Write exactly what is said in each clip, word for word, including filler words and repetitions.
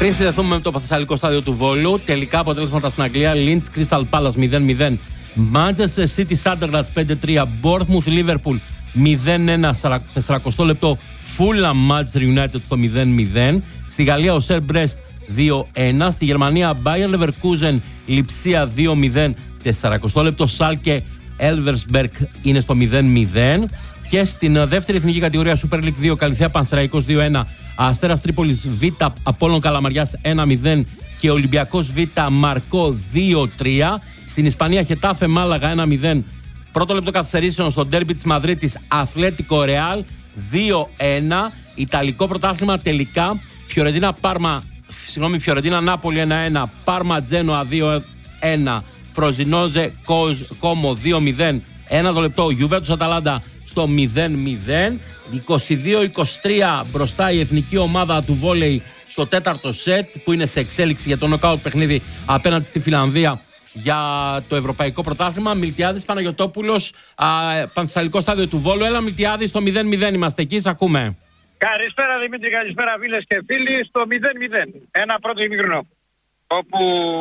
Πριν συνδεθούμε με το Παθεσσαλικό στάδιο του Βόλου, τελικά αποτέλεσματα στην Αγγλία: Leeds Crystal Palace μηδέν μηδέν, Manchester City Sunderland πέντε τρία, Bournemouth Liverpool μηδέν ένα, σαράντα λεπτό, Fulham Manchester United στο μηδέν μηδέν. Στη Γαλλία ο Σερ Μπρέστ δύο ένα, στη Γερμανία Bayer Leverkusen Λιψία δύο μηδέν, σαράντα λεπτό, Σάλκε Elversberg είναι στο μηδέν μηδέν. Και στην δεύτερη εθνική κατηγορία Super League δύο, Καλυθέα Πανσεραϊκός δύο ένα, Αστέρας Τρίπολης Β, Απόλλων Καλαμαριάς ένα μηδέν και Ολυμπιακός Β Μαρκό δύο τρία. Στην Ισπανία Χετάφε Μάλαγα ένα μηδέν. Πρώτο λεπτό καθυστερήσεων στο ντέρμπι της Μαδρίτης Αθλέτικο Ρεάλ δύο ένα. Ιταλικό πρωτάθλημα τελικά Φιωρεντίνα Πάρμα, συγγνώμη, Φιωρεντίνα Νάπολη ένα ένα, Πάρμα Τζένοα δύο ένα, Φροζινόζε Κόμο δύο μηδέν. Ένα το λεπτό Γιουβέντους Αταλάντα στο μηδέν μηδέν. είκοσι δύο είκοσι τρία μπροστά η εθνική ομάδα του βόλεϊ στο τέταρτο σετ, που είναι σε εξέλιξη για το νοκάουτ παιχνίδι απέναντι στη Φιλανδία για το Ευρωπαϊκό Πρωτάθλημα. Μιλτιάδης Παναγιωτόπουλος, Πανθεσσαλικό στάδιο του Βόλου. Έλα Μιλτιάδη, στο μηδέν μηδέν είμαστε εκεί, σ' ακούμε. Καλησπέρα Δημήτρη, καλησπέρα φίλες και φίλοι. Στο μηδέν μηδέν, ένα πρώτο ημίχρονο, όπου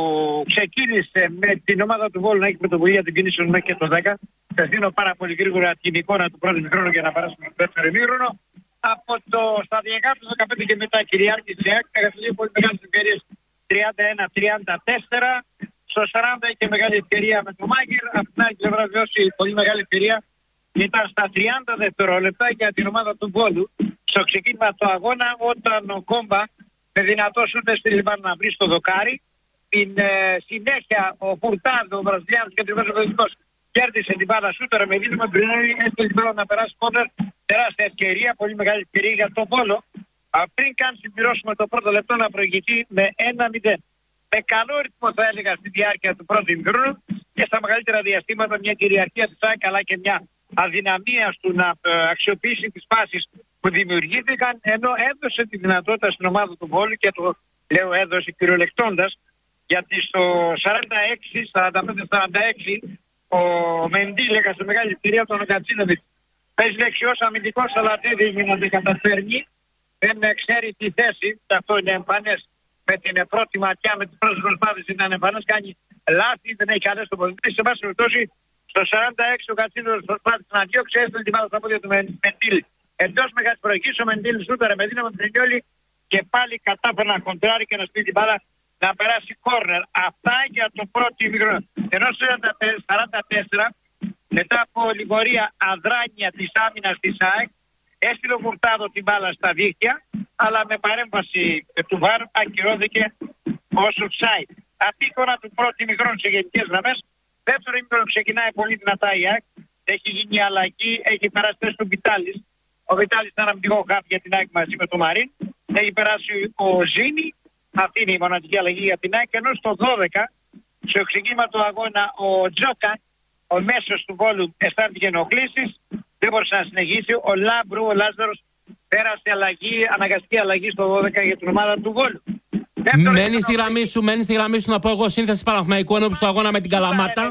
ξεκίνησε με την ομάδα του Βόλου να έχει πρωτοβουλία την κίνηση μέχρι και το δέκα. Θα δίνω πάρα πολύ γρήγορα την εικόνα του πρώτου ημίχρονου για να περάσουμε στο δεύτερο ημίχρονο. Από το σταδιακά του δεκαπέντε και μετά κυριάρχησε η ΑΕΚ, έχασε δύο πολύ μεγάλες ευκαιρίες, τριάντα ένα τριάντα τέσσερα. Στο σαράντα είχε μεγάλη ευκαιρία με τον Μάγκερ. Από την άλλη πλευρά δώσει πολύ μεγάλη ευκαιρία. Ήταν στα τριάντα δευτερόλεπτα για την ομάδα του Βόλου στο ξεκίνημα του αγώνα, όταν ο Κόμπα με δυνατό σούτε στη Λιβάν να βρει στο δοκάρι. Την ε, συνέχεια ο Φουρτάδο, ο Βραζιλιάνος και ο Παιδικός κέρδισε την μπάλα σούτερ με δίδυμα πριν έστω την μπάλα να περάσει κόρνερ. Τεράστια ευκαιρία, πολύ μεγάλη ευκαιρία για τον Βόλο. Πριν καν συμπληρώσουμε το πρώτο λεπτό να προηγηθεί με ένα μηδέν. Με καλό ρυθμό θα έλεγα στη διάρκεια του πρώτου ημιχρόνου και στα μεγαλύτερα διαστήματα μια κυριαρχία της ΑΕΚ αλλά και μια αδυναμία του να αξιοποιήσει τις φάσεις που δημιουργήθηκαν, ενώ έδωσε τη δυνατότητα στην ομάδα του Βόλου, και το λέω έδωσε κυριολεκτώντας, γιατί στο σαράντα έξι σαράντα πέντε σαράντα έξι ο Μεντήλ έκασε μεγάλη ευκαιρία από τον Κατσίνοβιτ. Παίζει δεξιός αμυντικός, αλλά δεν δείχνει να την καταφέρνει, δεν ξέρει τη θέση, αυτό είναι εμφανές. Με την πρώτη ματιά, με τις πρώτες προσπάθειες ήταν εμφανές, κάνει λάθη, δεν έχει καλές τοποθετήσεις. Σε πάση περιπτώσει, στο σαράντα έξι ο Κατσίνοβιτ προσπάθησε να διώξει, έστειλε την μπάλα στα πόδια του Μεντήλ. Εντός μεγάλης προηγής ο Μεντήλ σούταρε με δύναμη του Τρινιόλη και πάλι κατάφερε να κοντράρει και να στείλει την μπάλα να περάσει κόρνερ. Αυτά για το πρώτο ημίχρονο. Ενώ στο σαράντα τέσσερα, μετά από λιγορία αδράνεια της άμυνας της ΑΕΚ, έστειλε ο Φουρτάδο την μπάλα στα δίχτυα, αλλά με παρέμβαση του ΒΑΡ ακυρώθηκε ως offside. Αυτή η εικόνα του πρώτου ημιχρόνου σε γενικές γραμμές. Δεύτερο ημίχρονο ξεκινάει πολύ δυνατά η ΑΕΚ. Έχει γίνει αλλαγή, έχει περάσει θέση του Βιτάλης. Ο Βιτάλης ήταν αμυντικό χάφ για την ΑΕΚ μαζί με τον Μαρίν. Έχει περάσει ο Ζήνη. Αυτή είναι η μοναδική αλλαγή για την ΑΕΚ. Ενώ στο δώδεκα, στο ξεκίνημα του αγώνα, ο Τζόκα, ο μέσος του Βόλου, αισθάνθηκε ενοχλήσεις. Δεν μπορούσε να συνεχίσει. Ο Λάμπρου, ο Λάζαρος, πέρασε αλλαγή, αναγκαστική αλλαγή στο δώδεκα για την ομάδα του Βόλου. Μένει στη γραμμή σου, μένει στη γραμμή σου να πω εγώ σύνθεση Παναθηναϊκού ενώπιση του αγώνα με την Καλαμάτα.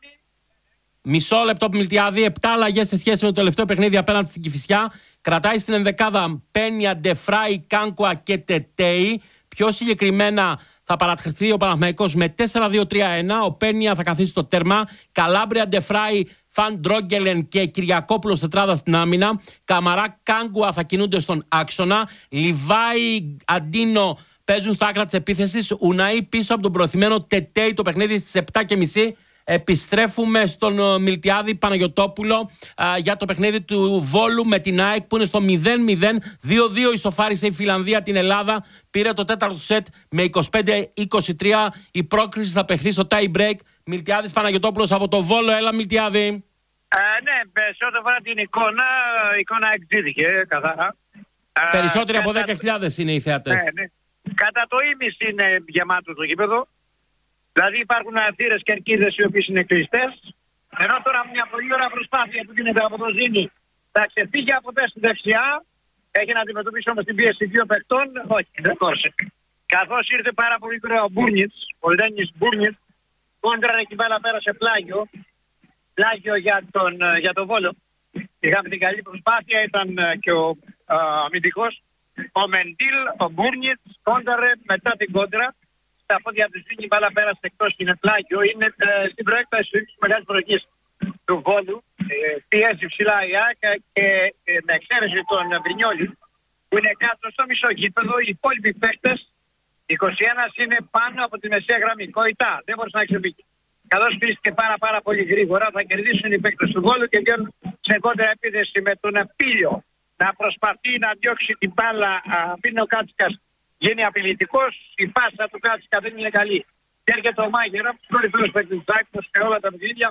Μισό λεπτό που Μιλτιάδη, επτά αλλαγές σε σχέση με το τελευταίο παιχνίδι απέναντι στην Κηφισιά. Κρατάει στην ενδεκάδα Πένια, Ντεφράι, Κάνκουα και Τετέι. Πιο συγκεκριμένα θα παρατηρηθεί ο Παναθηναϊκός με τέσσερα δύο τρία ένα. Ο Πένια θα καθίσει στο τέρμα. Καλάμπρια, Ντεφράι, Φαν Ντρόγκελεν και Κυριακόπουλος τετράδα στην άμυνα. Καμαρά, Κάγκουα θα κινούνται στον άξονα. Λιβάι, Αντίνο παίζουν στα άκρα της επίθεσης. Ουναή πίσω από τον προωθημένο Τετέι το παιχνίδι στις επτά και μισή. Επιστρέφουμε στον Μιλτιάδη Παναγιωτόπουλο α, για το παιχνίδι του Βόλου με την ΑΕΚ που είναι στο μηδέν μηδέν. δύο δύο ισοφάρισε η Φιλανδία την Ελλάδα. Πήρε το τέταρτο σετ με είκοσι πέντε είκοσι τρία. Η πρόκριση θα παιχθεί στο tie break. Μιλτιάδης Παναγιωτόπουλος από το Βόλο. Έλα Μιλτιάδη. Ε, ναι, σε ό,τι αφορά την εικόνα, η εικόνα εξήθηκε καθαρά. Περισσότεροι από δέκα χιλιάδες είναι οι θεατές. Ναι, ναι. Κατά το ίμιση είναι γεμάτο το γήπεδο. Δηλαδή υπάρχουν θύρες και αρκίδες οι οποίες είναι κλειστές. Ενώ τώρα μια πολύ ωραία προσπάθεια που γίνεται από το Ζήνη θα ξεφύγει από θέση δεξιά. Έχει να αντιμετωπίσει όμως την πίεση δύο παιχτών. Όχι, δεν κόρσε. Καθώς ήρθε πάρα πολύ ωραία ο Μπούρνιτς, ο Ντένις Μπούρνιτς, κόντρα εκεί πέρα πέρασε πλάγιο. Πλάγιο για τον, για τον Βόλο. Είχαμε την καλή προσπάθεια, ήταν και ο αμυντικός. Ο Μεντίλ, ο Μπούρνιτς, κόνταρε μετά την κόντρα. Στα πόδια του Ζήνη, η μπάλα πέρασε εκτός, είναι πλάγιο. Είναι ε, στην προέκταση της μεγάλης προχής του Βόλου. Ε, πιέζει ψηλά η Άκα και ε, με εξαίρεση τον Βρινιόλη, που είναι κάτω στο μισό γήπεδο. Οι υπόλοιποι παίκτες, είκοσι ένα, είναι πάνω από τη μεσαία γραμμή. Κοϊτά, δεν μπορούσε να ξεφύγει. Καθώς πίστηκε πάρα, πάρα πολύ γρήγορα, θα κερδίσουν οι παίκτες του Βόλου και βγαίνουν σε κόντρα επίθεση με τον Πίλιο να προσπαθεί να διώξει την μπάλα. Αφήνει ο Κάτσικας, γίνει απειλητικός. Η πάσα του Κάτσικα δεν είναι καλή. Και έρχεται ο Μάγερα, κορυφαίος παίκτης σε όλα τα παιχνίδια.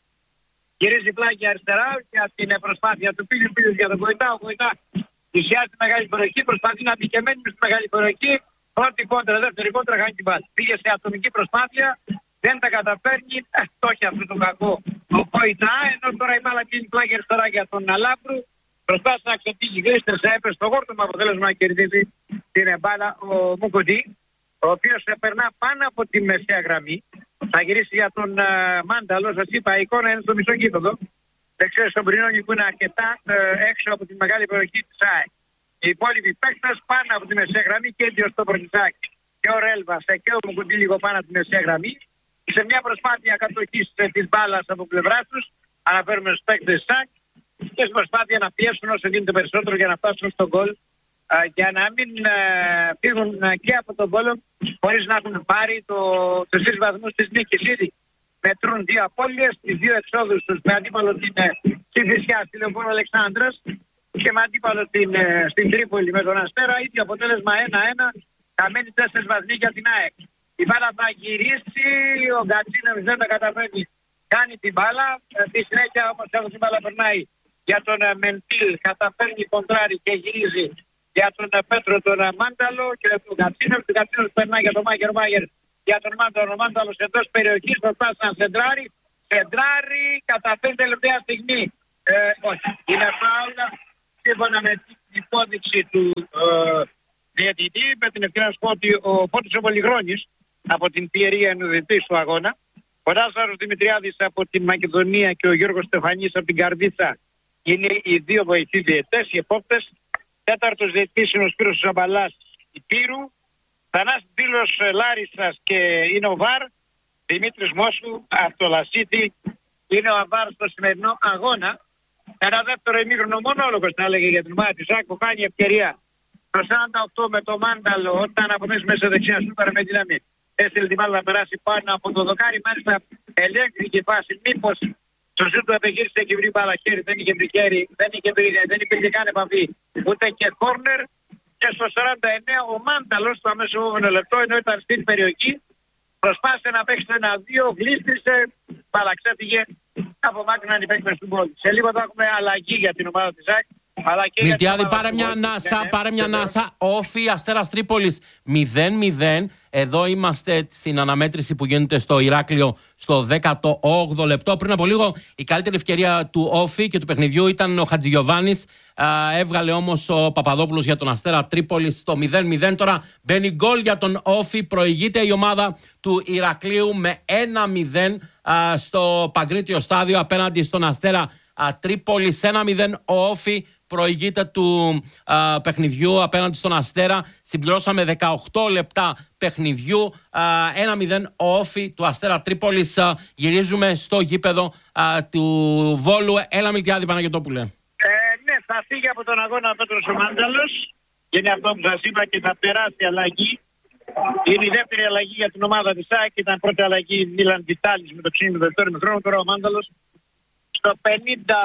Γυρίζει πλάγι αριστερά για την προσπάθεια του Πίλιου. Πίλιου για τον Κοϊτά. Ο Κοϊτά πλησιάζει τη μεγάλη περιοχή, προσπαθεί να μπει και μένει στη μεγάλη περιοχή. Πρώτη κόντρα, δεύτερη κόντρα, χάνει την μπάλα. Πήγε σε ατομική προσπάθεια. Δεν τα καταφέρνει, ε, το έχει αυτό το κακό ο Κοϊτά, ενώ τώρα η μπάλα γίνει πλάγι αριστερά για τον Αλάμπρου. Προσπάθησε να ξεφύγει, γλίστρεσε, έπεσε στο γόρτο με αποτέλεσμα να κερδίσει την μπάλα ο Μουκοντή, ο οποίος περνά πάνω από τη μεσαία γραμμή. Θα γυρίσει για τον uh, Μάνταλο, σας είπα, η εικόνα είναι στο μισό γήπεδο. Δεξιά στον Πρινόνι που είναι αρκετά uh, έξω από τη μεγάλη περιοχή της ΑΕΚ. Οι υπόλοιποι παίκτες πάνω από τη μεσαία γραμμή και ο Στόπορ της ΑΕΚ και ο Ρέλβας και ο Μουκοντή λίγο πάνω από τη μεσαία γραμμή. Σε μια προσπάθεια κατοχής της μπάλας από πλευρά τους, αναφέρουμε στους παίκτες της ΣΑΚ, και στην προσπάθεια να πιέσουν όσο γίνεται περισσότερο για να φτάσουν στον γκολ, για να μην φύγουν και από τον πόλο χωρίς να έχουν πάρει το, τους τρεις βαθμούς της νίκης. Ήδη μετρούν δύο απώλειες, τις δύο εξόδους τους με αντίπαλο την Κηφισιά στη Λεωφόρο Αλεξάνδρας και με αντίπαλο την, στην Τρίπολη με τον Αστέρα. Ίδιο αποτέλεσμα ένα ένα, χαμένοι τέσσερις βαθμοί για την ΑΕΚ. Η μπάλα θα γυρίσει, ο Γκατσίνος δεν τα καταφέρνει, κάνει την μπάλα. Στη συνέχεια όμως αυτή η μπάλα περνάει για τον Μεντίλ, καταφέρνει κοντράρι και γυρίζει για τον Πέτρο τον Μάνταλο και τον Γκατσίνος. Ο Γκατσίνος περνάει για τον Μάγερ, Μάγερ για τον Μάνταλο. Ο Μάνταλος εντός περιοχής προσπάθησε να σεντράρει. Σεντράρει, καταφέρνει τελευταία στιγμή. Ε, όχι, είναι φάουλα σύμφωνα με την υπόδειξη του ε, διαιτητή. Με την ευκαιρία να σου πω ότι ο Φώτης ο Πολυγρόνης από την Πιερία ενουδητής του αγώνα, ο Λάζαρος Δημητριάδης από την Μακεδονία και ο Γιώργος Στεφανής από την Καρδίτσα είναι οι δύο βοηθοί διαιτητές, οι επόπτες. Τέταρτος διαιτητής είναι ο Σπύρος Ζαμπαλάς Υπήρου. Θανάσης Δήλος Λάρισσας και είναι ο Βαρ. Δημήτρης Μόσου από το Λασίτη είναι ο Βαρ στο σημερινό αγώνα. Ένα δεύτερο ημίχρονο μονόλογος θα έλεγε για την ομάδα της ΣΑΚ που κάνει ευκαιρία το σαράντα οκτώ με το Μάνταλο όταν από μέσα μέσα δεξιά σούπερ με δύναμη. Έστειλε την μπάλα να περάσει πάνω από το δοκάρι. Μάλιστα ελέγχθηκε η φάση. Μήπως το ζούτο του επιχείρησε και βρει μπάλα χέρι. Δεν είχε βρει χέρι. Δεν, είχε βρει, δεν υπήρχε καν επαφή. Ούτε και κόρνερ. Και στο σαράντα εννέα ο Μάνταλος στο αμέσως επόμενο λεπτό, ενώ ήταν στην περιοχή, προσπάθησε να παίξει ένα δύο, γλίστρισε, μπάλα ξέφυγε. Απομάκρυναν οι παίκτες του γκολ. Σε λίγο θα έχουμε αλλαγή για την ομάδα της ΑΕΚ. Μιλτιάδη, πάρε μια ανάσα, πάρε μια ανάσα. Όφι Αστέρας Τρίπολης μηδέν μηδέν. Εδώ είμαστε στην αναμέτρηση που γίνεται στο Ηράκλειο στο δέκατο όγδοο λεπτό. Πριν από λίγο η καλύτερη ευκαιρία του Όφι και του παιχνιδιού ήταν ο Χατζηγιοβάνης. Έβγαλε όμως ο Παπαδόπουλος για τον Αστέρα Τρίπολης στο μηδέν μηδέν. Τώρα μπαίνει γκολ για τον Όφι. Προηγείται η ομάδα του Ηρακλείου με ένα μηδέν στο Παγκρίτιο Στάδιο απέναντι στον Αστέρα Τρίπολης. ένα μηδέν ο Όφι προηγείται του α, παιχνιδιού απέναντι στον Αστέρα. Συμπληρώσαμε δεκαοκτώ λεπτά παιχνιδιού. ένα μηδέν ο Όφι του Αστέρα Τρίπολης. Α, γυρίζουμε στο γήπεδο α, του Βόλου. Έλα Μιλτιάδη Παναγιωτόπουλε. Ε, ναι, θα φύγει από τον αγώνα ο Πέτρος ο Μάνταλος. Είναι αυτό που σας είπα και θα περάσει αλλαγή. Είναι η δεύτερη αλλαγή για την ομάδα της ΑΕΚ. Ήταν πρώτη αλλαγή Μίλαν Βιτάλης με το ξύνη με το χρόνο. Τώρα ο Μάνταλος στο πενήντα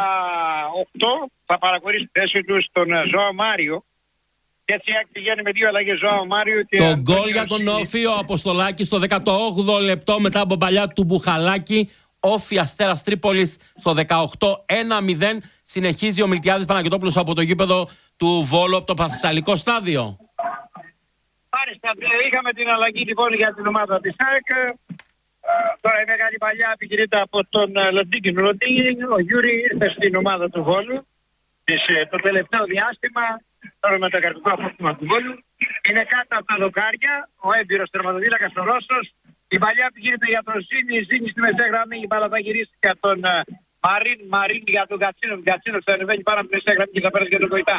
οκτώ θα παραχωρήσει τη θέση του στον Ζωάο Μάριο. Και έτσι πηγαίνει με δύο αλλαγές Ζωάο Μάριο. Και το γκολ για τον Όφι, ο Αποστολάκης στο δέκατο όγδοο λεπτό μετά από παλιά του Μπουχαλάκη. Όφι Αστέρας Τρίπολης στο δεκαοκτώ ένα μηδέν. Συνεχίζει ο Μιλτιάδης Παναγιωτόπουλος από το γήπεδο του Βόλου από το Παθησσαλικό Στάδιο. Άριστα, είχαμε την αλλαγή λοιπόν για την ομάδα της ΑΕΚ. Τώρα η μεγάλη παλιά επικηρύττει από τον Λοντίνγκιν Λοντίνγκιν. Ο Γιούρι ήρθε στην ομάδα του Βόλου το τελευταίο διάστημα. Τώρα με το καρτικό απόκτημα του Βόλου. Είναι κάτω από τα δοκάρια. Ο έμπειρος τερματοδίλακας ο Ρώσος. Η παλιά επικηρύττει για τον Ζήνη. Ζήνη στη μεσαία γραμμή. Η μπάλα θα γυρίσει για τον Μαρίν. Μαρίν για τον Γκατσίνο. Ο Γκατσίνο θα ανεβαίνει πάνω από τη μεσαία γραμμή και θα πέρασε για τον Κοϊτά.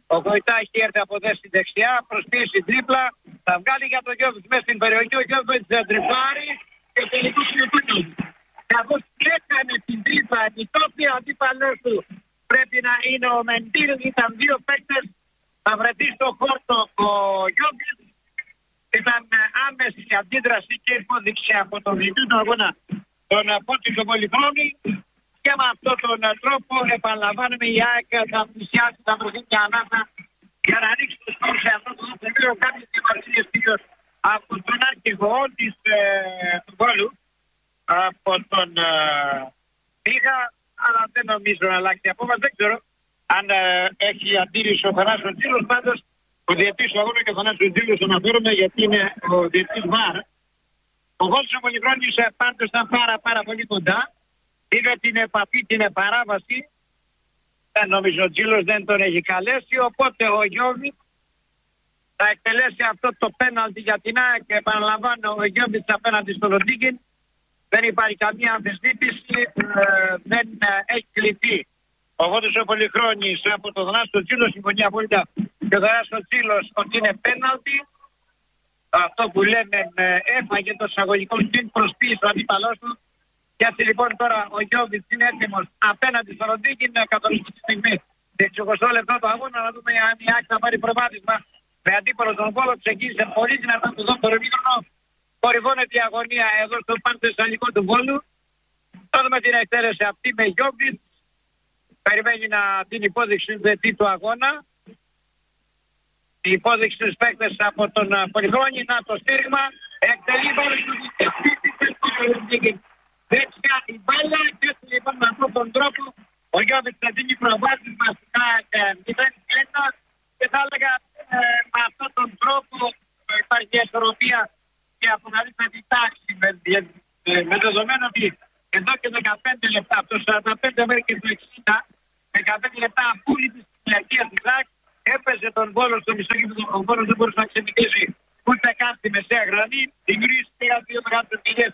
Ο Κοϊτά έχει έρθει από θέση δεξιά, προσπίσει τρίπλα, θα βγάλει για τον Γιώβιτς μέσα στην περιοχή, ο Γιώβιτς τριφάρει και τελικούς είναι. Καθώς έκανε την τρύπα, επιτόπια ο αντίπαλός του πρέπει να είναι ο Μεντήλ, ήταν δύο παίκτες, θα βρεθεί στο χόρτο ο Γιώβιτς. Ήταν άμεση αντίδραση και υπόδειξη από τον διαιτητή του αγώνα, τον Πότσικο Πολυχρόνη. Και με αυτόν τον τρόπο επαναλαμβάνουμε η ΑΕΚ θα πλησιάσει, θα βρεθεί μια ανάσα για να ρίξει το σκορ σε αυτό το σημείο. Κάποιες δημοσίες κυρίως από τον αρχηγό της ε, του Βόλου, από τον Πήγα, αλλά δεν νομίζω να αλλάξει η απόφαση. Δεν ξέρω αν ε, έχει αντίρρηση ο Θανάσιος Τζίλος. Πάντως ο διαιτητής του αγώνα και ο Θανάσιος Τζίλος αναφέρομαι γιατί είναι ο διαιτητής ΒΑΡ. Ο Βόλος ο Πολυχρόνης πάντως ήταν πάρα, πάρα πολύ κοντά. Είδε την επαφή, την παράβαση. Δεν νομίζω ο Τζίλος δεν τον έχει καλέσει. Οπότε ο Γιώβιτς θα εκτελέσει αυτό το πέναλτι για την ΑΕΚ. Και επαναλαμβάνω, ο Γιώβιτς απέναντι στον Ροντίγκιν. Δεν υπάρχει καμία αμφισβήτηση. Ε, δεν ε, έχει κληθεί. Ο Βόλος ο Πολυχρόνης από τον Θανάσιο Τζίλο συμφωνεί απόλυτα και ο Θανάσιο Τζίλος ότι είναι πέναλτι. Αυτό που λέμε ε, έφαγε το εισαγωγικό στην προσποίηση του αντίπαλός του. Και έτσι λοιπόν τώρα ο Γιώβιτς είναι έτοιμος απέναντι στο Ροντίγκιν να καθορίσει τη στιγμή. Σε εικοστό λεπτό το αγώνα να δούμε αν η ΑΕΚ θα πάρει προβάδισμα με αντίπαλο τον Βόλο. Ξεκίνησε πολύ δυνατά το δεύτερο ημίχρονο. Κορυφώνεται η αγωνία εδώ στο Πανθεσσαλικό του Βόλου. Θα δούμε την εκτέλεση αυτή με Γιώβιτς. Περιμένει να την υπόδειξη του του αγώνα. Η υπόδειξη στους παίκτες από τον Πολυχρόνη. Να το στήριγμα. Εκτελεί πάρα πολύ. Δέξια η μπάλα και έτσι λοιπόν με αυτόν τον τρόπο ο Γιώβιτς θα δίνει προβάδισμα στα μηδέν ένα και θα έλεγα ε, με αυτόν τον τρόπο υπάρχει ισορροπία και αποκαλύπτει την τάξη με, ε, με δεδομένο ότι εδώ και δεκαπέντε λεπτά από το σαράντα πέντε μέχρι και το εξήντα δεκαπέντε λεπτά απόλυτη στην διαρκεία της ΑΕΚ έπαιζε τον Βόλο στο μισό γήπεδο. Ο Βόλος δεν μπορούσε να ξενικήσει ούτε καν στη μεσαία γραμμή. Δημιουργήθηκε δύο μεγάλες ευκαιρίες.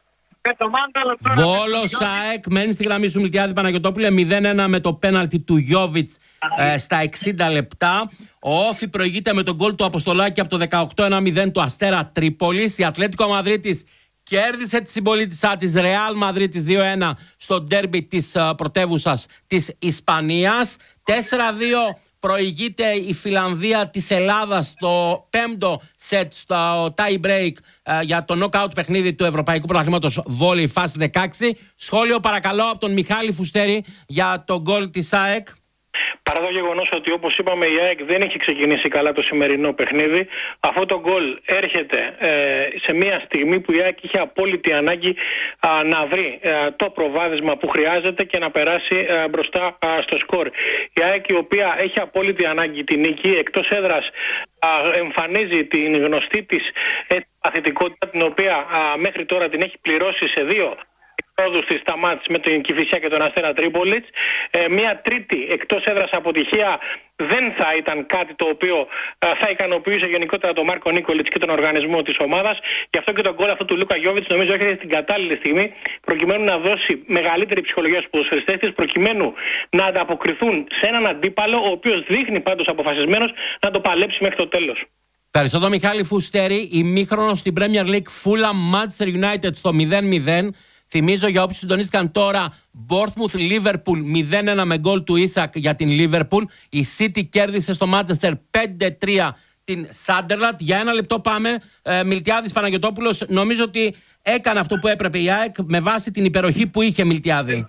Βόλος ΑΕΚ μένει στη γραμμή σου, Μιλτιάδη Παναγιωτόπουλε, μηδέν ένα με το πέναλτι του Γιώβιτς ε, στα εξήντα λεπτά. Ο Όφι προηγείται με τον γκολ του Αποστολάκη από το δεκαοκτώ ένα μηδέν του Αστέρα Τρίπολης. Η Ατλέτικο Μαδρίτης κέρδισε τη συμπολίτησά της Ρεάλ Μαδρίτης δύο ένα στο ντέρμπι της uh, πρωτεύουσας της Ισπανίας. τέσσερα δύο προηγείται η Φιλανδία της Ελλάδας στο πέμπτο σετ στο tie break uh, για το knockout παιχνίδι του Ευρωπαϊκού Πρωταθλήματος Βόλεϊ φάση δεκαέξι. Σχόλιο παρακαλώ από τον Μιχάλη Φουστέρη για το γκολ της ΑΕΚ. Παρά το γεγονός ότι όπως είπαμε η ΑΕΚ δεν έχει ξεκινήσει καλά το σημερινό παιχνίδι, αυτό το γκολ έρχεται ε, σε μια στιγμή που η ΑΕΚ είχε απόλυτη ανάγκη α, να βρει α, το προβάδισμα που χρειάζεται και να περάσει α, μπροστά α, στο σκορ. Η ΑΕΚ η οποία έχει απόλυτη ανάγκη την νίκη, εκτός έδρας α, εμφανίζει την γνωστή της ε, παθητικότητα την οποία α, μέχρι τώρα την έχει πληρώσει σε δύο πρόοδους της στα μάτς με την Κηφισιά και τον Αστέρα Τρίπολης. Ε, μια τρίτη εκτός έδρας αποτυχία δεν θα ήταν κάτι το οποίο ε, θα ικανοποιούσε γενικότερα τον Μάρκο Νίκολιτς και τον οργανισμό της ομάδας. Γι' αυτό και τον γκολ αυτού του Λούκα Γιώβιτς νομίζω έρχεται στην κατάλληλη στιγμή προκειμένου να δώσει μεγαλύτερη ψυχολογία στους ποδοσφαιριστές της, προκειμένου να ανταποκριθούν σε έναν αντίπαλο ο οποίος δείχνει πάντως αποφασισμένος να το παλέψει μέχρι το τέλος. Ευχαριστώ τον Μιχάλη Φουστέρη. Ημίχρονο στην Premier League Fulham Manchester United στο μηδέν μηδέν. Θυμίζω για όποιους συντονίστηκαν τώρα, Bournemouth Liverpool μηδέν ένα με γκολ του Ίσακ για την Liverpool. Η City κέρδισε στο Manchester πέντε τρία την Sunderland. Για ένα λεπτό πάμε. Ε, Μιλτιάδης Παναγιωτόπουλος, νομίζω ότι έκανε αυτό που έπρεπε η ΑΕΚ με βάση την υπεροχή που είχε, Μιλτιάδη.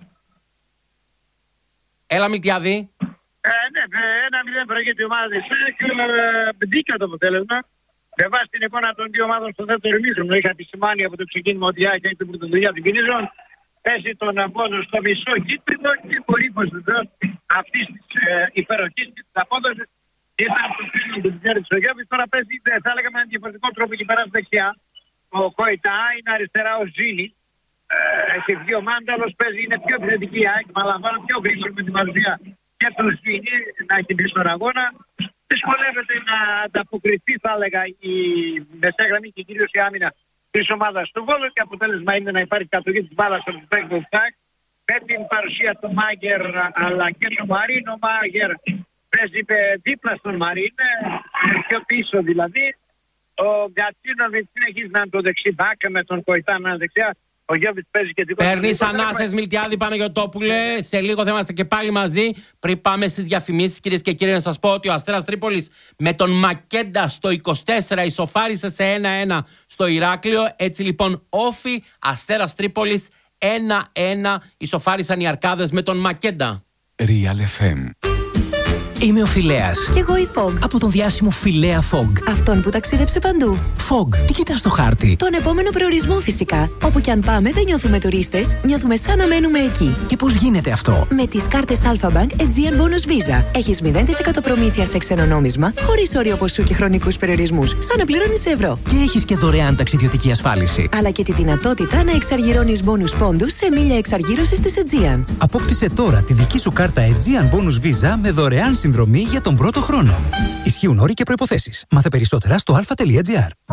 Έλα, Μιλτιάδη. Ε, ναι, ένα μηδέν προηγείται η ομάδα της ΑΕΚ. Δίκαιο το αποτέλεσμα. Με βάση την εικόνα των δύο ομάδων στο δεύτερο ημίχρονο, είχα επισημάνει από το ξεκίνημα ότι η ΑΕΚ έχει την πρωτοβουλία των κινήσεων. Πέσει τον απόδοση στο μισό γήπεδο και πολύ βεβαίω αυτή τη ε, υπεροχή και τη απόδοση ήταν το φίλο του Τζέρι Σογιώβη. Τώρα παίζει, θα έλεγα με έναν διαφορετικό τρόπο και περάσει δεξιά. Ο Κοϊτά είναι αριστερά ο Ζήνη. Ε, έχει βγει ο Μάνταλος, παίζει, είναι πιο επιθετική η ΑΕΚ. Μαλαμβάνω πιο γρήγορα με την παρουσία και του Ζήνη να έχει μπει στον αγώνα. Δυσκολεύεται να ανταποκριθεί, θα έλεγα, η μεσαία γραμμή και κυρίως η άμυνα της ομάδας του Βόλου και αποτέλεσμα είναι να υπάρχει κατοχή της μπάλας στο respect του ΣΑΚ με την παρουσία του Μάγκερ αλλά και του Μαρίνο. Μάγκερ παίζει δίπλα στον Μαρίν, πιο πίσω δηλαδή. Ο Γκατσίνοβιτς συνεχίζει να είναι το δεξί μπακ με τον Κοϊτάνα δεξιά. Ο Γιώβιτς παίζει και δικό. Παίρνεις ανάσες, Μιλτιάδη Παναγιωτόπουλε. Σε λίγο θα είμαστε και πάλι μαζί. Πριν πάμε στις διαφημίσεις, κυρίες και κύριοι, να σας πω ότι ο Αστέρας Τρίπολης με τον Μακέντα στο είκοσι τέσσερα ισοφάρισε σε ένα ένα στο Ηράκλειο. Έτσι λοιπόν, Όφι, Αστέρας Τρίπολης ένα ένα ισοφάρισαν οι Αρκάδες με τον Μακέντα. Real εφ εμ. Είμαι ο Φιλέας. Κι εγώ η Fog. Από τον διάσημο Φιλέα Fog. Αυτόν που ταξίδεψε παντού. Fog, τι κοιτάς στο χάρτη? Τον επόμενο προορισμό φυσικά. Όπου κι αν πάμε δεν νιώθουμε τουρίστες, νιώθουμε σαν να μένουμε εκεί. Και πώς γίνεται αυτό? Με τις κάρτες Alpha Bank Aegean Bonus Visa. Έχεις μηδέν τοις εκατό προμήθεια σε ξένο νόμισμα, χωρίς όριο ποσού και χρονικούς περιορισμούς, σαν να πληρώνεις ευρώ. Και έχεις και δωρεάν ταξιδιωτική ασφάλιση. Αλλά και τη δυνατότητα να εξαργυρώνεις bonus πόντους σε μίλια εξαργύρωσης της Aegean. Απόκτησε τώρα τη δική σου κάρτα Aegean Bonus Visa με δωρεάν συνδρομή για τον πρώτο χρόνο. Ισχύουν όροι και προϋποθέσεις. Μάθε περισσότερα στο alpha.gr.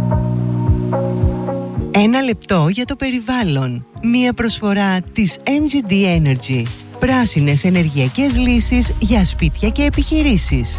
Ένα λεπτό για το περιβάλλον. Μία προσφορά της εμ τζι ντι Energy. Πράσινες ενεργειακές λύσεις για σπίτια και επιχειρήσεις.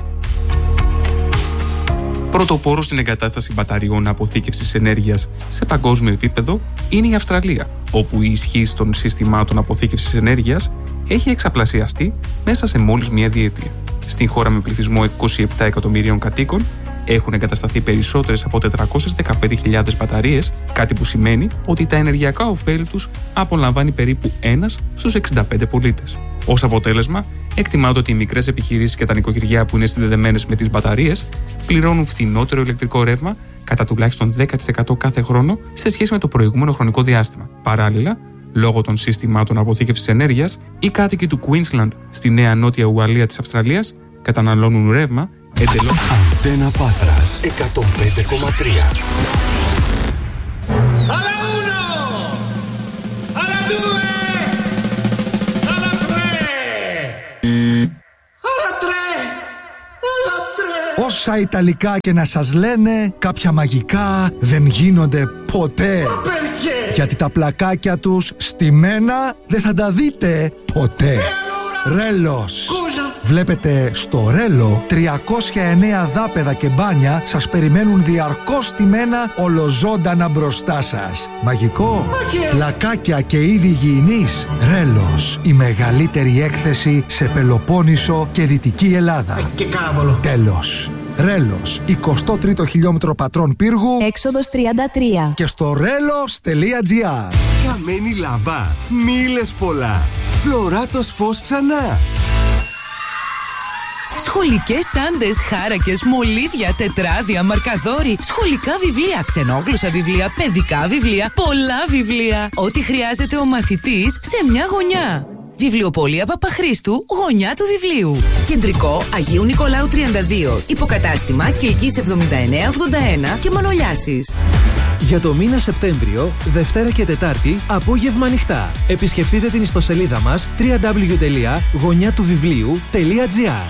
Πρωτοπόρο στην εγκατάσταση μπαταριών αποθήκευσης ενέργειας σε παγκόσμιο επίπεδο είναι η Αυστραλία, όπου η ισχύς των συστημάτων αποθήκευσης ενέργειας έχει εξαπλασιαστεί μέσα σε μόλις μία διετία. Στην χώρα με πληθυσμό είκοσι επτά εκατομμυρίων κατοίκων έχουν εγκατασταθεί περισσότερες από τετρακόσιες δεκαπέντε χιλιάδες μπαταρίες, κάτι που σημαίνει ότι τα ενεργειακά ωφέλη τους απολαμβάνει περίπου ένας στους εξήντα πέντε πολίτες. Ως αποτέλεσμα, εκτιμάται ότι οι μικρές επιχειρήσεις και τα νοικοκυριά που είναι συνδεδεμένες με τις μπαταρίες πληρώνουν φθηνότερο ηλεκτρικό ρεύμα κατά τουλάχιστον δέκα τοις εκατό κάθε χρόνο σε σχέση με το προηγούμενο χρονικό διάστημα. Παράλληλα, λόγω των συστημάτων αποθήκευσης ενέργειας, οι κάτοικοι του Queensland στη νέα νότια Ουαλία της Αυστραλίας καταναλώνουν ρεύμα εντελώς. Αντένα Πάτρας εκατόν πέντε κόμμα τρία. Όσα Ιταλικά και να σας λένε, κάποια μαγικά δεν γίνονται ποτέ. Γιατί τα πλακάκια τους στημένα δεν θα τα δείτε ποτέ. Ρέλος. Βλέπετε, στο Ρέλο τριακόσια εννέα δάπεδα και μπάνια σας περιμένουν διαρκώς στημένα ολοζώντανα μπροστά σας. Μαγικό. Πλακάκια και είδη υγιεινής. Ρέλος. Η μεγαλύτερη έκθεση σε Πελοπόννησο και Δυτική Ελλάδα. Και κάραβολο. Τέλος. Ρέλος, εικοστό τρίτο χιλιόμετρο πατρών πύργου, έξοδος τριάντα τρία. Και στο ρέλος.gr. Καμένη λάμπα, μίλες πολλά. Φλωράτος φως ξανά. Σχολικές τσάντες, χάρακες, μολύβια, τετράδια, μαρκαδόροι, σχολικά βιβλία, ξενόγλωσσα βιβλία, παιδικά βιβλία, πολλά βιβλία. Ό,τι χρειάζεται ο μαθητής σε μια γωνιά. Βιβλιοπωλεία Παπαχρήστου, γωνιά του βιβλίου. Κεντρικό Αγίου Νικολάου τριάντα δύο. Υποκατάστημα Κιλκής εβδομήντα εννέα ογδόντα ένα και Μανολιάσης. Για το μήνα Σεπτέμβριο, Δευτέρα και Τετάρτη, απόγευμα ανοιχτά. Επισκεφτείτε την ιστοσελίδα μας double-u double-u double-u τελεία γωνιά του βιβλίου τελεία gr.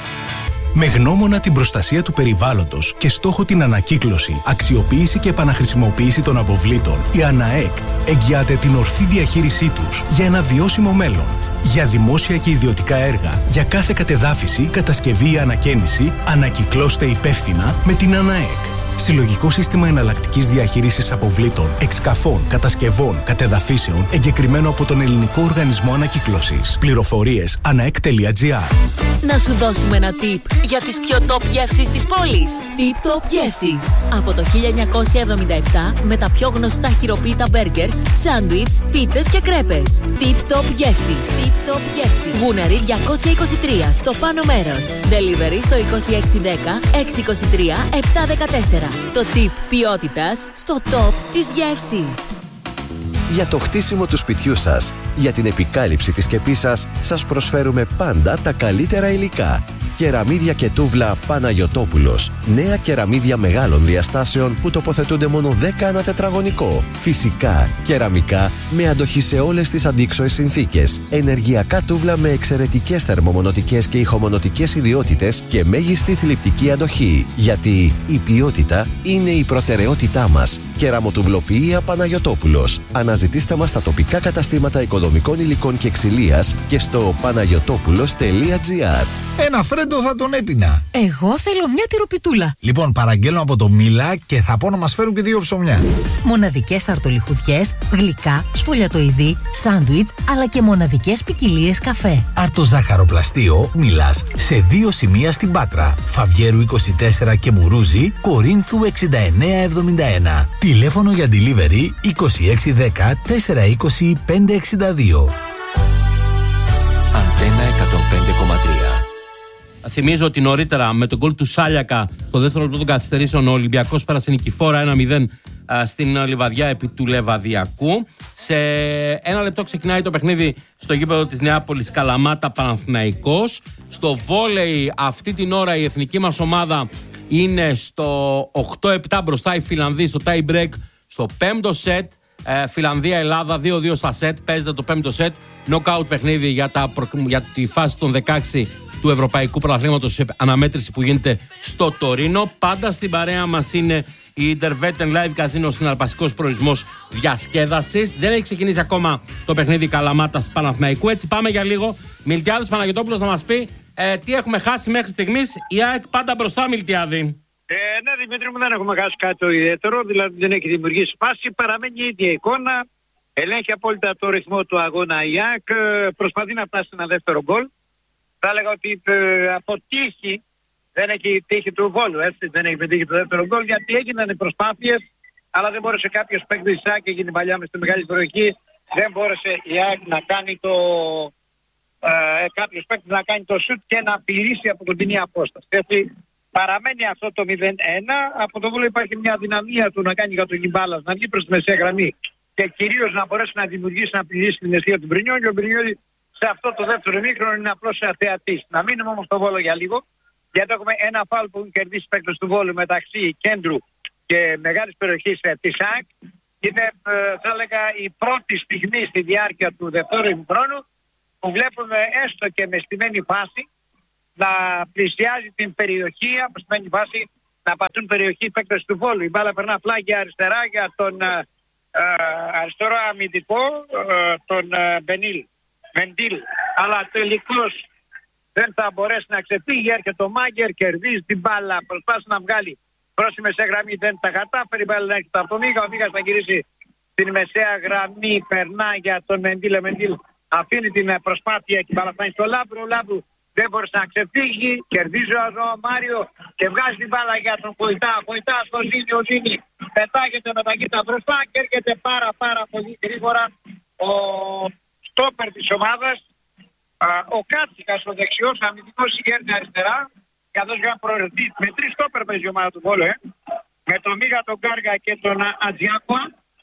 Με γνώμονα την προστασία του περιβάλλοντος και στόχο την ανακύκλωση, αξιοποίηση και επαναχρησιμοποίηση των αποβλήτων, η ΑΝΑΕΚ εγγυάται την ορθή διαχείρισή τους για ένα βιώσιμο μέλλον. Για δημόσια και ιδιωτικά έργα, για κάθε κατεδάφιση, κατασκευή ή ανακαίνιση, ανακυκλώστε υπεύθυνα με την ΑΝΑΕΚ. Συλλογικό σύστημα εναλλακτικής διαχείρισης αποβλήτων, εξκαφών, κατασκευών, κατεδαφίσεων, εγκεκριμένο από τον Ελληνικό Οργανισμό Ανακύκλωσης. Πληροφορίες αναεκ τελεία gr. Να σου δώσουμε ένα tip για τις πιο top γεύσεις της πόλης. Tip Top Γεύσεις. Από το χίλια εννιακόσια εβδομήντα επτά με τα πιο γνωστά χειροποίητα μπέργκερς, σάντουιτς, πίτες και κρέπες. Tip Top Γεύσεις. Tip Top Γεύσεις. Γούναρη διακόσια είκοσι τρία στο πάνω μέρος. Delivery στο είκοσι έξι δέκα έξι είκοσι τρία επτά δεκατέσσερα. Το tip ποιότητας στο top της γεύσης. Για το χτίσιμο του σπιτιού σας, για την επικάλυψη της σκεπής σας, σας προσφέρουμε πάντα τα καλύτερα υλικά. Κεραμίδια και τούβλα Παναγιωτόπουλος. Νέα κεραμίδια μεγάλων διαστάσεων που τοποθετούνται μόνο δέκα ανά τετραγωνικό. Φυσικά, κεραμικά με αντοχή σε όλες τις αντίξωες συνθήκες. Ενεργειακά τούβλα με εξαιρετικές θερμομονωτικές και ηχομονωτικές ιδιότητες και μέγιστη θλιπτική αντοχή. Γιατί η ποιότητα είναι η προτεραιότητά μας. Κεραμοτουβλοποιία Παναγιωτόπουλος. Αναζητήστε μας στα τοπικά καταστήματα οικοδομικών υλικών και ξυλίας και στο παναγιωτόπουλος τελεία gr. Ένα φρέντο αμφρέτο θα τον έπινα. Εγώ θέλω μια τυροπιτούλα. Λοιπόν, παραγγέλνω από το Μίλα και θα πω να μας φέρουν και δύο ψωμιά. Μοναδικές αρτολιχουδιές, γλυκά, σφολιατοειδή, σάντουιτς, αλλά και μοναδικές ποικιλίες καφέ. Αρτοζάχαροπλαστείο Μίλας. Σε δύο σημεία στην Πάτρα. Φαβιέρου είκοσι τέσσερα και Μουρούζη, Κορίνθου εξήντα εννέα εβδομήντα ένα. Τηλέφωνο για delivery είκοσι έξι δέκα τετρακόσια είκοσι πεντακόσια εξήντα δύο. Αντένα εκατόν πέντε κόμμα τρία. Θυμίζω ότι νωρίτερα με τον γκολ του Σάλιακα στο δεύτερο λεπτό των καθυστερήσεων ο Ολυμπιακός πέρασε νικηφόρα ένα μηδέν στην Λιβαδιά επί του Λεβαδιακού. Σε ένα λεπτό ξεκινάει το παιχνίδι στο γήπεδο της Νεάπολης Καλαμάτα Παναθηναϊκός. Στο βόλεϊ αυτή την ώρα η εθνική μας ομάδα είναι στο οκτώ επτά μπροστά οι Φιλανδοί στο tie break στο πέμπτο σετ. Ε, Φιλανδία-Ελλάδα δύο δύο στα σετ. Παίζεται το πέμπτο σετ. Knockout παιχνίδι για, τα, για τη φάση των δεκαέξι του Ευρωπαϊκού Πρωταθλήματος σε αναμέτρηση που γίνεται στο Τωρίνο. Πάντα στην παρέα μας είναι η Intervetten Live Casino, συναρπαστικός προορισμός διασκέδασης. Δεν έχει ξεκινήσει ακόμα το παιχνίδι Καλαμάτας Παναθηναϊκού. Έτσι πάμε για λίγο. Μιλτιάδης Παναγιωτόπουλος θα μας πει ε, τι έχουμε χάσει μέχρι στιγμής. Η ΑΕΚ πάντα μπροστά, Μιλτιάδη. Ε, ναι, Δημήτρη μου, δεν έχουμε χάσει κάτι το ιδιαίτερο. Δηλαδή δεν έχει δημιουργήσει φάση. Παραμένει η ίδια εικόνα. Ελέγχει απόλυτα το ρυθμό του αγώνα η ΑΕΚ. Προσπαθεί να φτάσει ένα δεύτερο γκολ. Θα έλεγα ότι ε, από τύχη δεν έχει τύχη του Βόλου. Έτσι, δεν έχει πετύχει το δεύτερο γκολ γιατί έγιναν οι προσπάθειες, αλλά δεν μπόρεσε κάποιος παίκτης της ΑΕΚ, έγινε παλιά με στη μεγάλη περιοχή. Δεν μπόρεσε η ΑΕΚ να κάνει το. Ε, κάποιος παίκτης να κάνει το σουτ και να απειλήσει από κοντινή απόσταση. Έτσι, παραμένει αυτό το μηδέν ένα. Από το Βόλο υπάρχει μια δυναμία του να κάνει για τον Γιμπάλας, να βγει προς τη μεσαία γραμμή και κυρίως να μπορέσει να δημιουργήσει, να απειλήσει την αιστεία του Μπρινιόλη. Ο Μπρινιόλη σε αυτό το δεύτερο ημίχρονο είναι απλώς θεατής. Να μείνουμε όμως στο Βόλο για λίγο, γιατί έχουμε ένα φάουλ που έχουν κερδίσει παίκτες του Βόλου μεταξύ κέντρου και μεγάλης περιοχής της ΑΕΚ. Είναι, θα έλεγα, η πρώτη στιγμή στη διάρκεια του δεύτερου ημίχρονου που βλέπουμε έστω και με στημένη φάση να πλησιάζει την περιοχή, από στημένη φάση να πατούν περιοχή παίκτες του Βόλου. Η μπάλα περνά πλάγια αριστερά για τον ε, αριστερό αμυντικό, ε, τον ε, Μπενίλ. Μεντήλ, αλλά τελικώς δεν θα μπορέσει να ξεφύγει. Έρχεται ο Μάγκερ, κερδίζει την μπάλα, προσπάθησε να βγάλει προς τη μεσαία γραμμή, δεν τα κατάφερε. Η μπάλα να έρχεται από τον Μίγα, ο Μίγας θα γυρίσει την μεσαία γραμμή, περνά για τον Μεντήλ. Ο Μεντήλ αφήνει την προσπάθεια και παραφάνει στο Λάμπρου. Ο Λάμπρου δεν μπορούσε να ξεφύγει, κερδίζει ο Μάριο και βγάζει την μπάλα για τον Κοϊτά. Κοϊτά στο Ζήνη, ο Ζήνη πετάγεται με τα κοίτα μπροστά και έρχεται πάρα πάρα πολύ γρήγορα ο στόπερ της ομάδας, α, ο Κάτσικας, ο δεξιός αμυντικός ηγέρνει αριστερά, καθώς για να προαιρεθεί με τρεις στόπερ παίζει η ομάδα του Βόλου, ε. με τον Μίγα, τον Κάργα και τον Ατζιάκουα.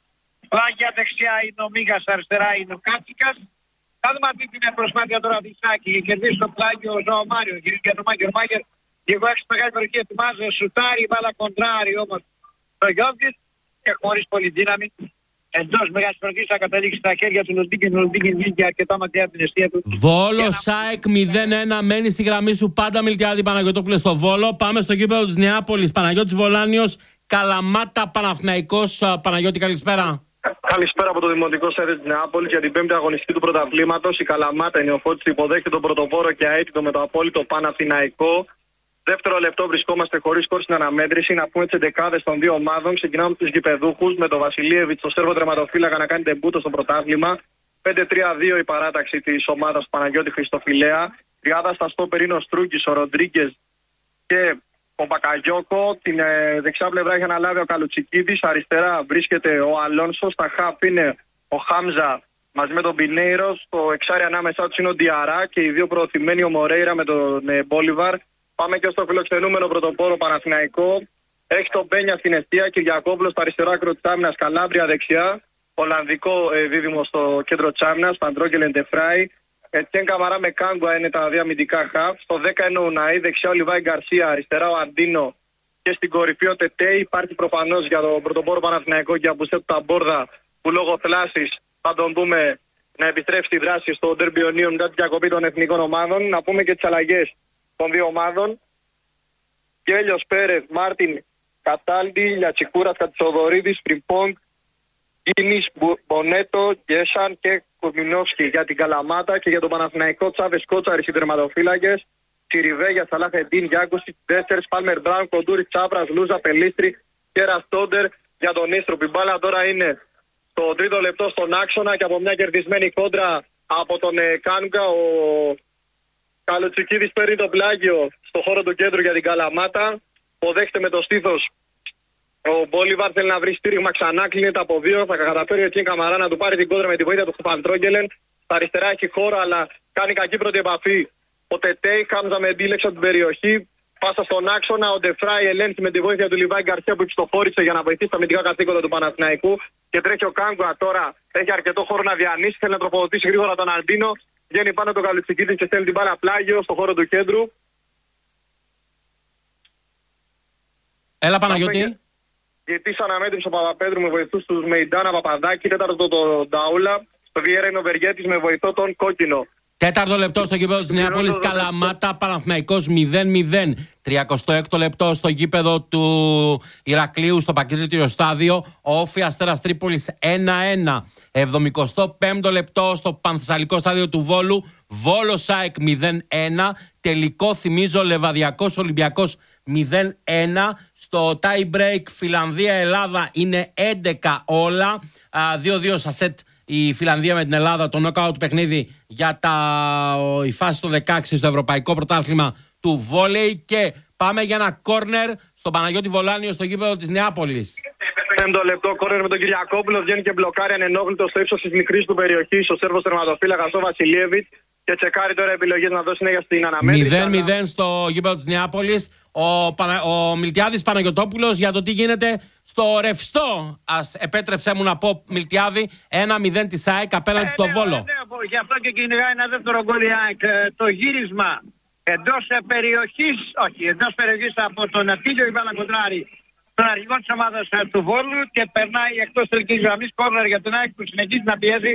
Πλάγια δεξιά είναι ο Μίγας, αριστερά είναι ο Κάτσικας. Θα δούμε αυτή την προσπάθεια τώρα της Σάκη και κερδίσει το πλάγιο ο Ζωο Μάριο, γυρίζει για τον Μάγκερ. Ο Μάγκερ λίγο έξω μεγάλη περιοχή, ετοιμάζει, σουτάρει, μπάλα κοντράρει όμως το Γιώβιτς και χωρίς πολύ δύναμη. Εντός μεγάλης περιοχής θα καταλήξει στα χέρια του Λοντίγκεν. Ο Λοντίγκεν βγήκε αρκετά μακριά από την αιστεία του. Βόλο ΣΑΕΚ μηδέν ένα, μένει στη γραμμή σου πάντα, Μιλτιάδη Παναγιωτόπουλε, στο Βόλο. Πάμε στο γήπεδο της Νεάπολης. Παναγιώτης Βολάνιος, Καλαμάτα Παναθηναϊκός. Παναγιώτη, καλησπέρα. Καλησπέρα από το Δημοτικό Στάδιο της Νεάπολης για την πέμπτη αγωνιστική του πρωταθλήματος. Η Καλαμάτα, η νεοφώτιστη, υποδέχεται τον πρωτοπόρο και αίτητο με το απόλυτο Παναθηναϊκό. Δεύτερο λεπτό βρισκόμαστε χωρίς σκορ στην αναμέτρηση. Να πούμε τις εντεκάδες των δύο ομάδων. Ξεκινάμε με τους γηπεδούχους, με τον Βασιλίεβιτς, τον Σέρβο τερματοφύλακα, να κάνει τεμπούτο στο πρωτάθλημα. πέντε τρία δύο η παράταξη της ομάδας του Παναγιώτη Χριστοφιλέα. Τριάδα στα στόπερ είναι ο Στρούγκης, ο Ροντρίγκες και ο Μπακαγιώκο. Την ε, δεξιά πλευρά έχει αναλάβει ο Καλουτσικίδης. Αριστερά βρίσκεται ο Αλόνσο. Στα χαφ είναι ο Χάμζα μαζί με τον Πινέιρο. Στο εξάρι ανάμεσά του είναι ο Ντιαρά και οι δύο προωθημένοι, ο Μορέιρα με τον ε, Μπόλιβαρ. Πάμε και στο φιλοξενούμενο πρωτοπόρο Παναθηναϊκό. Έχει τον Μπένια στην αιστεία, Κυριακόπουλο στο αριστερό άκρο της άμυνας, Καλάμπρια δεξιά. Ολλανδικό ε, δίδυμο στο κέντρο της άμυνας, Παντρόγκελ Εντεφράι. Ετιέν Καμαρά με Κάγκουα είναι τα δύο αμυντικά χαφ. Στο δέκα είναι ο Ουναή, δεξιά ο Λιβάη Γκαρσία, αριστερά ο Αντίνο και στην κορυφή ο Τετέι. Υπάρχει προφανώς για τον πρωτοπόρο Παναθηναϊκό και απουσέτου τα Μπόρδα που λόγω θλάσσης θα τον δούμε να επιστρέψει στη δράση στο Ντέρμπι Ονίων μετά την διακοπή των εθνικών ομάδων. Να πούμε και τις αλλαγές των δύο ομάδων. Κέλιος Πέρεθ, Μάρτιν Κατάλντι, Λιατσικούρας Κατσοδωρίδης, Φριμπόγκ, Κίνης, Μπονέτο, Γκέσαν και Κουρμινόφσκι για την Καλαμάτα και για τον Παναθηναϊκό Τσάβες Κότσαρης οι τερματοφύλακες. Τσιριβέγια, Σαλάχ-Εντίν, Γιάνκουσιτ, Ντέσσερς, Πάλμερ Μπράουν, Κοντούρι, Τσάπρας, Λούζα, Πελίστρη και Ραστόντερ για τον Ίστροπ. Η μπάλα τώρα είναι στο τρίτο λεπτό στον άξονα και από μια κερδισμένη κόντρα από τον ε, Κάνγκα. Ο Καλουτσικίδης παίρνει το πλάγιο στο χώρο του κέντρου για την Καλαμάτα. Αποδέχεται με το στήθος. Ο Μπόλιβαρ θέλει να βρει στήριγμα ξανά, κλείνεται από δύο. Θα καταφέρει ο Τσίν Καμαρά να του πάρει την κόντρα με τη βοήθεια του Φαντρόγγελεν. Στα αριστερά έχει χώρο, αλλά κάνει κακή πρώτη επαφή. Ο Τετέι, Χάμζα με ντύλεξε από την περιοχή. Πάσα στον άξονα. Ο Ντεφράι ελέγχει με τη βοήθεια του Λιβάη Γκαρσία που επιστοχώρησε για να βοηθήσει τα αμυντικά καθήκοντα του Παναθηναϊκού. Και τρέχει ο Κάγκουα τώρα. Έχει αρκετό χώρο να διανύσει. Θέλει να τροφοδοτήσει γρήγορα τον Αλμπίνο. Βγαίνει πάνω τον Καλουτσικίδη και στέλνει την μπάλα πλάγιο στο χώρο του κέντρου. Έλα Παναγιώτη. Γιατί αναμέτρησε ο Παπαπέτρου με βοηθούς του Μεϊντάνα Παπαδάκη. Τέταρτο τον Νταούλα. Στο Βιέρα είναι ο Βεργέτης με βοηθό τον Κόκκινο. Τέταρτο λεπτό στο γήπεδο της Νεάπολης, Καλαμάτα, Παναθηναϊκός μηδέν μηδέν. τριάντα έξι λεπτό στο γήπεδο του Ηρακλείου, στο Πακρίτηριο Στάδιο, Όφη Αστέρας Τρίπολης ένα ένα. εβδομήντα πέμπτο λεπτό στο Πανθεσσαλικό Στάδιο του Βόλου, Βόλος ΑΕΚ μηδέν ένα. Τελικό, θυμίζω, Λεβαδιακός Ολυμπιακός μηδέν ένα. Στο tie break Φιλανδία-Ελλάδα είναι έντεκα όλα. δύο δύο στα σετ η Φιλανδία με την Ελλάδα, το knockout παιχνίδι για τα, η φάση των δεκαέξι στο Ευρωπαϊκό Πρωτάθλημα του Βόλεϊ. Και πάμε για ένα κόρνερ στο Παναγιώτη Βολάνιο στο γήπεδο της Νεάπολης. Πέμπτο λεπτό, κόρνερ με τον Κυριακόπουλο. Βγαίνει και μπλοκάρει ανενόχλητο στο ύψος της μικρής του περιοχής ο Σέρβος τερματοφύλακας ο Βασιλιέβιτς. Και τσεκάρει τώρα επιλογές να δώσει συνέχεια στην αναμέτρηση. μηδέν μηδέν στο γήπεδο της Νεάπολης. Ο, Πανα... ο Μιλτιάδης Παναγιωτόπουλος για το τι γίνεται στο ρευστό. Ας επέτρεψέ μου να πω, Μιλτιάδη, ένα μηδέν της ΑΕΚ απέναντι στο Βόλο. Ναι, ναι, γι' αυτό και κυνηγάει ένα δεύτερο γκολ η ΑΕΚ. Το γύρισμα εντός περιοχής, όχι, εντός περιοχής από τον Ατήλιο Ιβάνα Κοντράρη, τον αρχηγό της ομάδας του Βόλου, και περνάει εκτός τελικής γραμμής, κόρνερ για τον ΑΕΚ που συνεχίζει να πιέζει.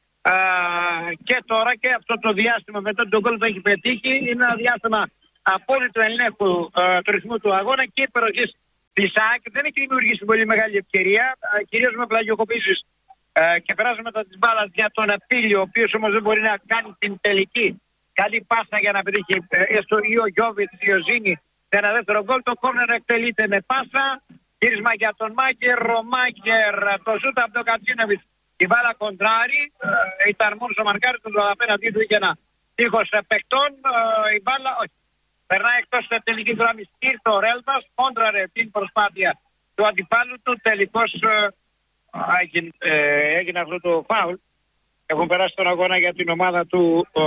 Uh, και τώρα και αυτό το διάστημα μετά τον γκολ που έχει πετύχει είναι ένα διάστημα απόλυτου ελέγχου uh, του ρυθμού του αγώνα και η υπεροχής της ΑΕΚ δεν έχει δημιουργήσει πολύ μεγάλη ευκαιρία, uh, κυρίως με πλαγιοκοπήσεις uh, και περάσαμε μετά της μπάλας για τον Απίλιο, ο οποίος όμως δεν μπορεί να κάνει την τελική καλή πάσα για να πετύχει uh, έστω ή ο Γιώβιτς ή ο Ζήνη σε ένα δεύτερο γκολ. Το κόρνερ εκτελείται με πάσα, γύρισμα για τον Μάκερ, ο Μάκερ το σούτ από τον Κατσίνεβιτς. Η μπάλα κοντράρει, ε, ήταν μόνο στο μαρκάρι του, απέναντί του είχε ένα τείχος παικτών, ε, η μπάλα όχι. Περνάει εκτός της τελικής γραμμής. Ήρθε ο Ρέλβας, κόντραρε την προσπάθεια του αντιπάλου του, τελικώς ε, έγινε, ε, έγινε αυτό το φάουλ. Έχουν περάσει τον αγώνα για την ομάδα του ε,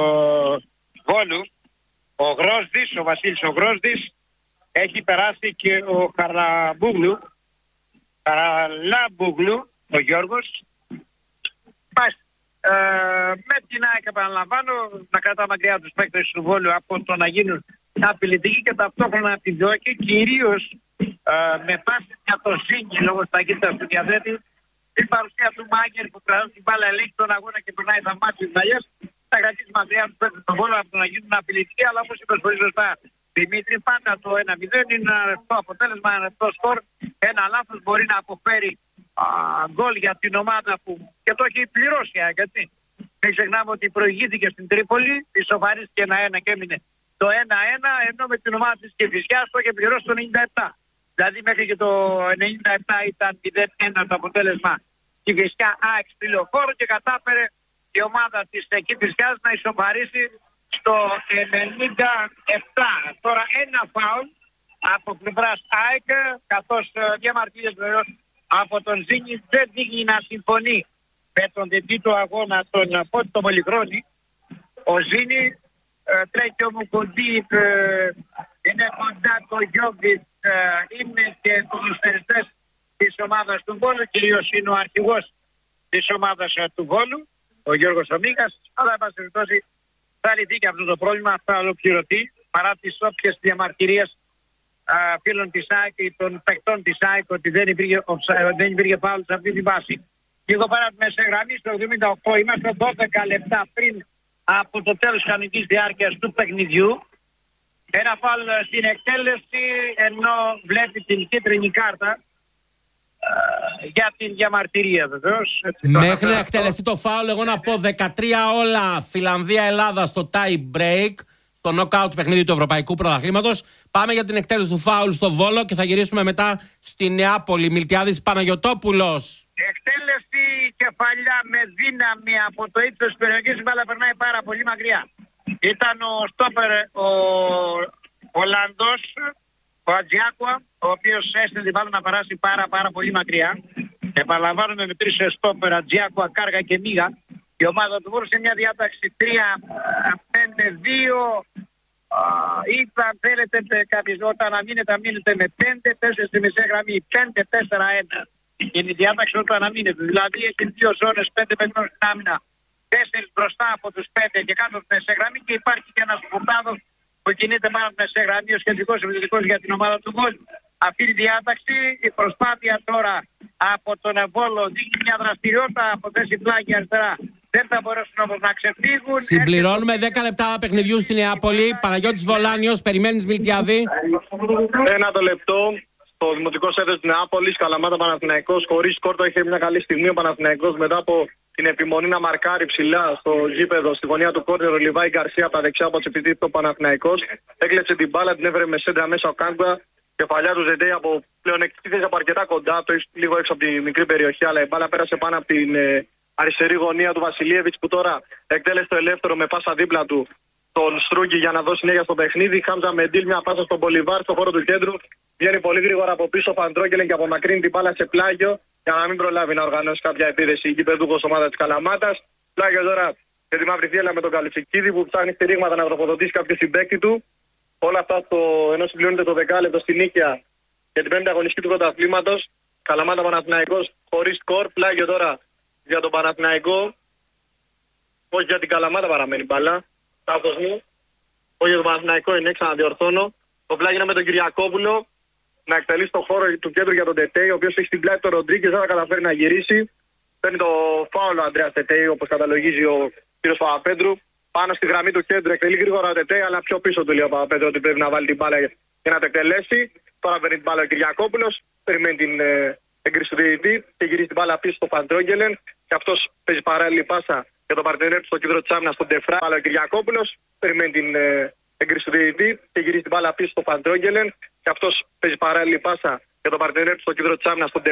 Βόλου. Ο Γρόσδης, ο Βασίλης ο Γρόσδης, έχει περάσει και ο Χαραμπούγλου, Χαραλάμπούγλου, ο Γιώργος. Ε, με την ΑΕΚ, επαναλαμβάνω, να κρατά μακριά τους παίκτες του Βόλου από το να γίνουν απειλητικοί και ταυτόχρονα επιδιώκει, κυρίως ε, με πάση για το Ζήνη λόγω της ταχύτητας του διαθέτη, την παρουσία του Μάγκερ που κρατάει την μπάλα, ελέγχει τον αγώνα και περνάει τα μάτια της Μαγιάς, θα κρατήσει μακριά τους παίκτες του Βόλου από το να γίνουν απειλητικοί, αλλά όπως είπες πολύ σωστά, Δημήτρη, πάντα το ένα μηδέν είναι ένα ρευστό αποτέλεσμα, ένα ρευστό σκορ. Ένα λάθος μπορεί να αποφέρει γκολ για την ομάδα που και το έχει πληρώσει, γιατί μην ξεχνάμε ότι προηγήθηκε στην Τρίπολη, ισοφαρίστηκε ένα ένα και έμεινε το ένα ένα, ενώ με την ομάδα της Κηφισιάς το είχε πληρώσει το ενενήντα επτά. Δηλαδή μέχρι και το ενενήντα επτά ήταν μηδέν ένα το αποτέλεσμα Κηφισιά ΑΕΚ στη Λεωφόρο και κατάφερε η ομάδα της Κηφισιάς να ισοφαρίσει στο ενενήντα επτά. Τώρα ένα φάουλ από πλευράς ΑΕΚ, καθώς διαμαρτύρες βεβαίως από τον Ζήνη δεν δείχνει να συμφωνεί με τον διτή του αγώνα τον Φώτη το Πολυχρόνη. Ο Ζήνη ε, τρέχει ο Μουκοντή, ε, είναι κοντά το Γιώβιτ, ε, είναι και ποδοσφαιριστές της ομάδας του Βόλου, κυρίως είναι ο αρχηγός της ομάδας ε, του Βόλου, ο Γιώργος Ομίγας, αλλά εν πάση περιπτώσει θα λυθεί και αυτό το πρόβλημα, θα ολοκληρωθεί παρά τις όποιες διαμαρτυρίες φίλων της ΑΕΚ ή των παικτών της ΑΕΚ ότι δεν υπήρχε, δεν υπήρχε φάουλ σε αυτή τη βάση. Λίγο παρά τη μεσαγραμμή στο εβδομήντα οκτώ, είμαστε δώδεκα λεπτά πριν από το τέλος της κανονικής διάρκειας του παιχνιδιού. Ένα φάουλ στην εκτέλεση, ενώ βλέπει την κίτρινη κάρτα ε, για την διαμαρτυρία βεβαίως. Μέχρι να εκτελεστεί το φάουλ, εγώ να πω δεκατρία όλα Φιλανδία-Ελλάδα στο tie break. στο νοκάουτ παιχνίδι του Ευρωπαϊκού Πρωταθλήματος. Πάμε για την εκτέλεση του φάουλ στο Βόλο και θα γυρίσουμε μετά στη Νεάπολη. Μιλτιάδης Παναγιωτόπουλος. Εκτέλεση κεφαλιά με δύναμη από το ύψος της περιοχής, η μπάλα περνάει πάρα πολύ μακριά. Ήταν ο στόπερ ο Ολλανδός, ο Ατζιάκουα, ο οποίος έστειλε την μπάλα να περάσει πάρα πάρα πολύ μακριά. Επαναλαμβάνουμε με τρεις στόπερ, Ατζιάκουα, Κάργα και Μίγα. Η ομάδα του Βόλου σε μια διάταξη τρία πέντε δύο ή αν θέλετε κάποιος όταν αμήνεται, αμήνεται με πέντε τέσσερα στη μεσαία γραμμή, πέντε τέσσερα ένα. Είναι η διάταξη όταν αμήνεται. Δηλαδή έχει δύο ζώνες, πέντε παιδιών στην άμυνα, τέσσερις μπροστά από τους πέντε και κάτω από τη μεσαία γραμμή και υπάρχει και ένας Φουρτάδος που κινείται πάνω από τη μεσαία γραμμή ως κεντρικός επιθετικός για την ομάδα του Βόλου. Αυτή τη διάταξη, η προσπάθεια τώρα από τον Βόλο δείχνει μια δραστηριότητα από θέση πλάγια αριστερά. Δεν θα μπορέσουν όμως να ξεφύγουν. Συμπληρώνουμε δέκα λεπτά παιχνιδιού στη Νεάπολη. Παναγιώτης Βολάνιος, περιμένεις Μιλτιάδη. Ένα το λεπτό στο δημοτικό σέντερ της Νεάπολης, Καλαμάτα Παναθηναϊκός, χωρίς σκόρτο. Είχε μια καλή στιγμή ο Παναθηναϊκός μετά από την επιμονή να μαρκάρει ψηλά στο γήπεδο, στη γωνία του κόρνερ. Ο Λιβάη Γκαρσία από τα δεξιά από τις επιτύπτει ο Παναθηναϊκός. Έκλεψε την μπάλα, την έβρε με σέντρα μέσα ο Κάγκουα. Κεφαλιά του Ζεντέι από πλεονεκτική θέση από αρκετά κοντά, το λίγο έξω από τη μικρή περιοχή, αλλά η μπάλα πέρασε πάνω από την ε, αριστερή γωνία του Βασιλίεβιτς που τώρα εκτέλεσε το ελεύθερο με πάσα δίπλα του τον Στρούγκη για να δώσει συνέχεια στο παιχνίδι. Χάμζα Μεντήλ, μια πάσα στον Πολυβάρ στο χώρο του κέντρου. Βγαίνει πολύ γρήγορα από πίσω ο Φαντρόγκελεν και απομακρύνει την μπάλα σε πλάγιο για να μην προλάβει να οργανώσει κάποια επίδεση η κυπεδούχος ομάδα της Καλαμάτας. Πλάγιο τώρα για τη μαύρη θύελα με τον Καλουτσικίδη που ψάχνει στηρίγματα να τροφοδοτήσει κάποιο συμπαίκτη του. Όλα αυτά στο, ενώ συμπληρώνεται το δεκάλεπτο στη νίκαια για την πέμπτη αγωνιστική του πρωταθλήματος. Καλαμάτα Παναθηναϊκός χωρίς σκορ. Πλάγιο τώρα για τον Παναθηναϊκό. Όχι για την Καλαμάτα παραμένει μπαλά. Τάφος μου. Όχι για τον Παναθηναϊκό είναι, ξαναδιορθώνω. Το πλάγιο είναι με τον Κυριακόπουλο να εκτελεί στο χώρο του κέντρου για τον Τετέι, ο οποίος έχει στην πλάτη τον Ροντρίγκες, δεν θα καταφέρει να γυρίσει. Παίρνει το φάουλο ο Ανδρέας Τετέι, όπως καταλογίζει ο κ. Παπαπέτρου. Πάνω στη γραμμή του κέντρου εκτελεί γρήγορα ο Τετέι, αλλά πιο πίσω του λέει ο Παπαπέτρου ότι πρέπει να βάλει την μπάλα και να το εκτελέσει. Τώρα παίρνει την μπάλα ο Κυριακόπουλος, περιμένει την ε, έγκριση του διαιτητή και γυρίζει την μπάλα πίσω στο Φαντρόγγελεν. Και αυτός παίζει παράλληλη πάσα για τον παρτενέρ του στο κέντρο της άμυνας στον Τεφρά. Αλλά ο Κυριακόπουλος περιμένει την ε, έγκριση του διαιτητή και γυρίζει την μπάλα πίσω στο Φαντρόγγελεν. Και αυτός παίζει παράλληλη πάσα για τον παρτενέρ του στο κέντρο της άμυνας στον Τεφρά.